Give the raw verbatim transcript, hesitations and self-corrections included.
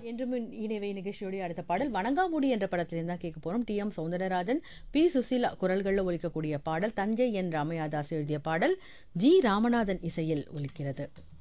என்று முன் இணைவை நிகழ்ச்சியோடைய அடுத்த பாடல் வணங்காமுடி என்ற படத்திலிருந்து தான் கேட்க போறோம். D M Soundararajan, B Susheela குரல்களில் ஒலிக்கக்கூடிய பாடல். தஞ்சை என் ராமையாதாஸ் எழுதிய பாடல் ஜி ராமநாதன் இசையில் ஒலிக்கிறது.